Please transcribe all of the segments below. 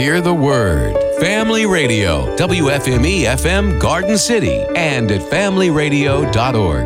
hear the word. Family Radio, WFME FM Garden City, and at familyradio.org.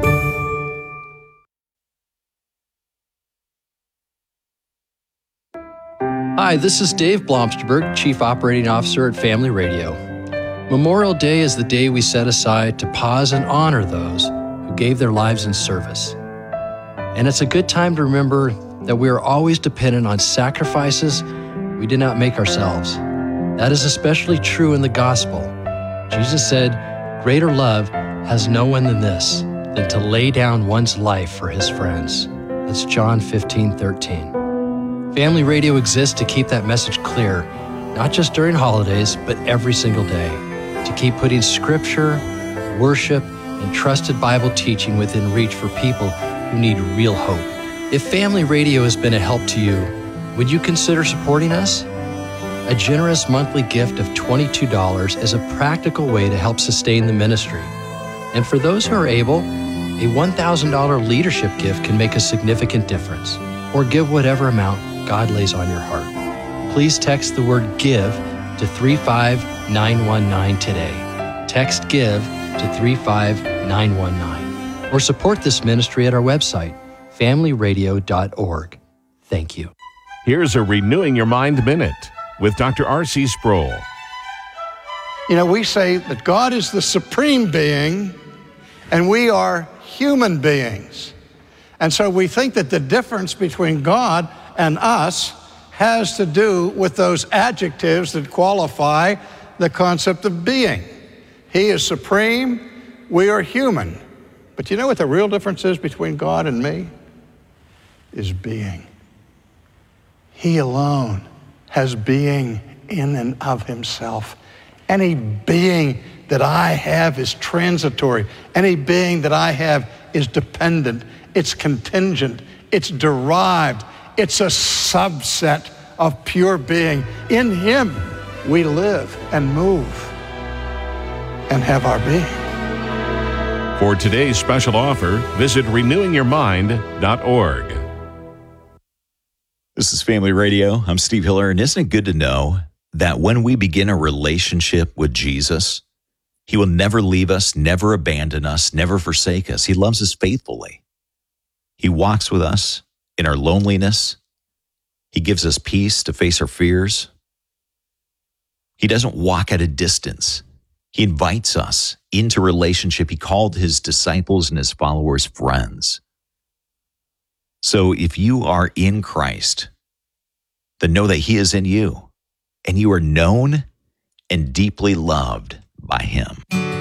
Hi, this is Dave Blomsterberg, Chief Operating Officer at Family Radio. Memorial Day is the day we set aside to pause and honor those who gave their lives in service. And it's a good time to remember that we are always dependent on sacrifices we did not make ourselves. That is especially true in the gospel. Jesus said, "Greater love has no one than this, than to lay down one's life for his friends." That's John 15:13. Family Radio exists to keep that message clear, not just during holidays, but every single day, to keep putting scripture, worship, and trusted Bible teaching within reach for people who need real hope. If Family Radio has been a help to you, would you consider supporting us? A generous monthly gift of $22 is a practical way to help sustain the ministry. And for those who are able, a $1,000 leadership gift can make a significant difference. Or give whatever amount God lays on your heart. Please text the word GIVE to 35919 today. Text GIVE to 35919. Or support this ministry at our website, familyradio.org. Thank you. Here's a Renewing Your Mind Minute with Dr. R.C. Sproul. You know, we say that God is the supreme being and we are human beings. And so we think that the difference between God and us has to do with those adjectives that qualify the concept of being. He is supreme, we are human. But you know what the real difference is between God and me? Is being. He alone has being in and of himself. Any being that I have is transitory. Any being that I have is dependent. It's contingent. It's derived. It's a subset of pure being. In him, we live and move and have our being. For today's special offer, visit renewingyourmind.org. This is Family Radio. I'm Steve Hiller, and isn't it good to know that when we begin a relationship with Jesus, he will never leave us, never abandon us, never forsake us. He loves us faithfully. He walks with us in our loneliness. He gives us peace to face our fears. He doesn't walk at a distance. He invites us into relationship. He called his disciples and his followers friends. So if you are in Christ, then know that he is in you, and you are known and deeply loved by him.